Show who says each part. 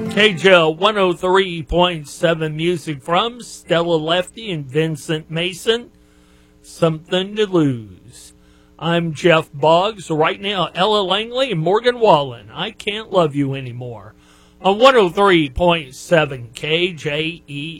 Speaker 1: KJL 103.7 music from Stella Lefty and Vincent Mason. Something to Lose. I'm Jeff Boggs. Right now, Ella Langley and Morgan Wallen. I Can't Love You Anymore. On 103.7 KJEL.